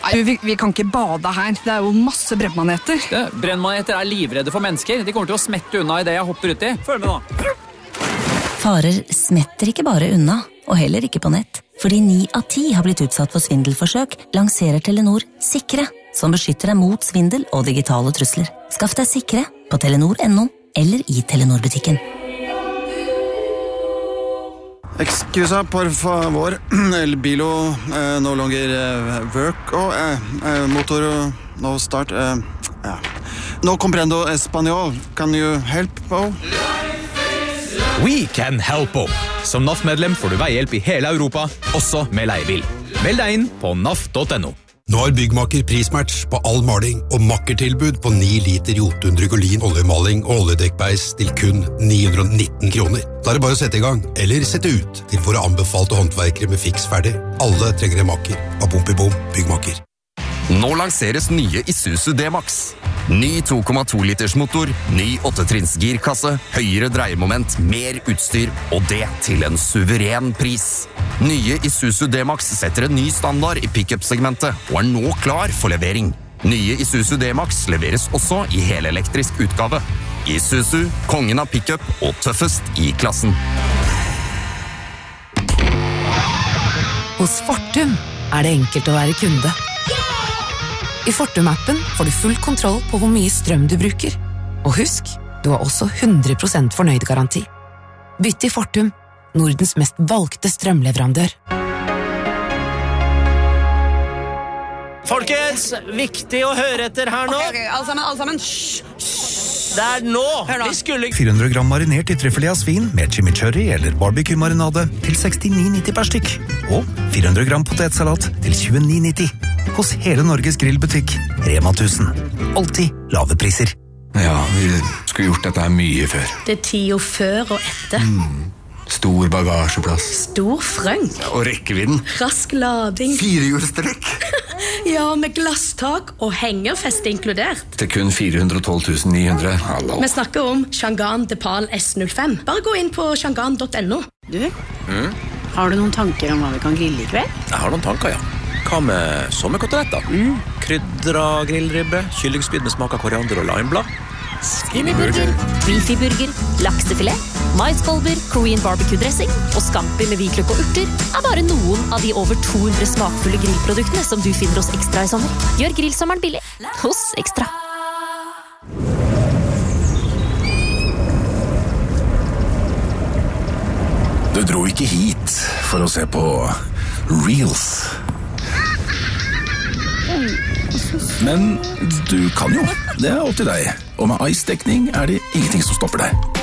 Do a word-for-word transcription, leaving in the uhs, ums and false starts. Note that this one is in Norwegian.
Nei, vi, vi kan ikke bade her. Det er jo masse brennmaneter. Det, brennmaneter er livredde for mennesker. De kommer til å smette unna i det jeg hopper uti. Følg med nå. Farer smetter ikke bare unna, og heller ikke på nett. Fordi ni av ti har blitt utsatt for svindelforsøk, lanserer Telenor Sikre, som beskytter deg mot svindel og digitale trusler. Skaff deg Sikre på telenor punktum no eller i Telenor-butikken. Excusa, por favor. El bilo eh, no longer eh, work. Oh, eh, eh, motor no start. Eh, ja. No comprendo español. Can you help? Oh? We can help. Som N A F-medlem får du veihjelp i hele Europa, også med leiebil. Meld deg inn på N A F punktum no. Nå har Byggmaker prismatch på all maling og makkertilbud på ni liter Jotun Drygolin oljemaling og oljedekkbeis til kun ni hundre og nitten kroner. Da er det bare å sette i gang, eller sette ut til våre anbefalte håndverkere med fiks ferdig. Alle trenger en maker. Av Bom i Bom Byggmaker. Nå lanseres nye Isuzu D-Max. Ny to komma to liters motor, ny åttetrinns girkasse, høyere dreiemoment, mer utstyr, og det til en suveren pris. Nye Isuzu D-Max setter en ny standard i pick-up-segmentet, og er nå klar for levering. Nye Isuzu D-Max leveres også i helelektrisk utgave. Isuzu, kongen av pick-up og tøffest i klassen. Hos Fortum er det enkelt å være kunde. I Fortum-appen får du full kontroll på hvor mye strøm du bruker. Og husk, du har også hundre prosent fornøyd garanti. Bytt til Fortum, Nordens mest valgte strømleverandør. Folkens, viktig å høre etter her nå. Ok, ok, alle sammen, alle sammen. Shh. Det er nå. Hør nå. Vi skulle... fire hundre gram marinert i trüffel av svin med chimichurri eller barbecue-marinade til sekstini nitti per stykk. Og fire hundre gram potetsalat til tjueni nitti. Hos hele Norges grillbutikk, Rema tusen. Alltid lave priser. Ja, vi skulle gjort dette her mye før. Det er tida før og etter. Mm. Stor bagasjeplass. Stor frøng. Ja, og rekkevidden. Rask lading. Firehjulstrekk. Ja, med glasstak og hengerfeste inkludert. Til kun fire hundre og tolv tusen ni hundre. Hallo. Vi snakker om Shangan Depal S null fem. Bare gå inn på shangan punktum no. Du, Mm? har du noen tanker om hva vi kan grille i kveld? Jeg har noen tanker, ja. Hva med sommerkoteletter? Mm. Krydra grillribbe, kyllingspyd med smak av koriander og limeblad. Skinnyburger, beefyburger, laksefilet, maiskolber, Korean barbecue-dressing og scampi med hvitløk og urter er bare noen av de over to hundre smakfulle grillproduktene som du finner hos Ekstra i sommer. Gjør grillsommeren billig hos Ekstra. Du dro ikke hit for å se på Reels. Men du kan jo. Det er opp til deg. Og med ice-dekning er det ingenting som stopper deg.